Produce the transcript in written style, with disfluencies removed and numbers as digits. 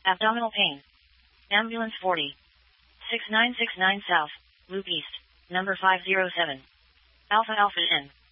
Abdominal pain. Ambulance 40. 6969 South, Loop East, number 507. Alpha Alpha N.